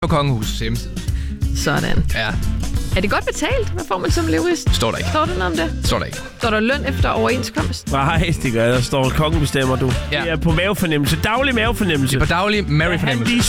på Kongehusets hjemmeside. Sådan. Ja. Er det godt betalt? Hvad får man som leverist? Står der ikke. Står der noget om det? Står der ikke. Står der løn efter overenskomst? Nej, det gør der. Står kongen bestemmer, du. Ja. Det er på mavefornemmelse. Daglig mavefornemmelse. Det er på daglig Mary-fornemmelse. Han lige